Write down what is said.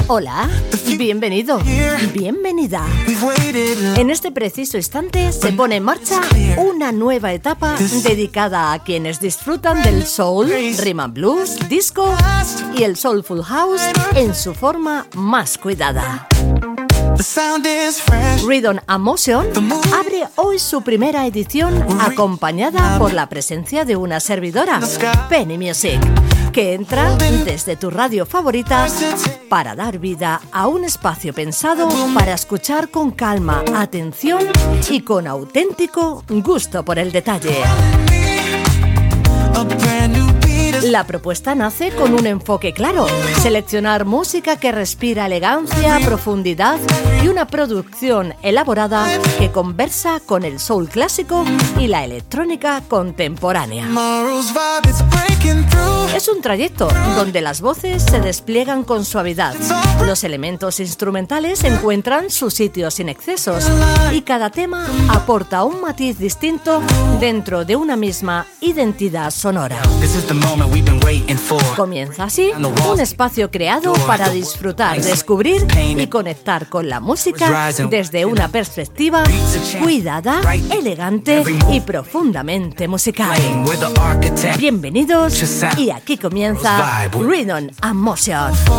Hola, bienvenido, bienvenida. En este preciso instante se pone en marcha una nueva etapa dedicada a quienes disfrutan del soul, rhythm and blues, disco y el soulful house en su forma más cuidada. Rhythm and Motion abre hoy su primera edición acompañada por la presencia de una servidora, Penny Music, que entra desde tu radio favorita para dar vida a un espacio pensado para escuchar con calma, atención y con auténtico gusto por el detalle. La propuesta nace con un enfoque claro: seleccionar música que respira elegancia, profundidad y una producción elaborada que conversa con el soul clásico y la electrónica contemporánea. Es un trayecto donde las voces se despliegan con suavidad, los elementos instrumentales encuentran su sitio sin excesos y cada tema aporta un matiz distinto dentro de una misma identidad sonora. Comienza así un espacio creado para disfrutar, descubrir y conectar con la música desde una perspectiva cuidada, elegante y profundamente musical. Bienvenidos y aquí comienza Rhythm and Motion.